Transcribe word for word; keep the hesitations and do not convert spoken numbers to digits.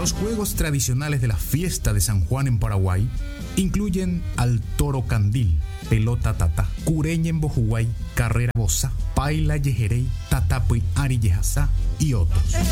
Los juegos tradicionales de la fiesta de San Juan en Paraguay incluyen al toro candil, pelota tata, cureña en Bojuguay, carrera bosa, paila yejerey, tatapui ari yejazá y otros.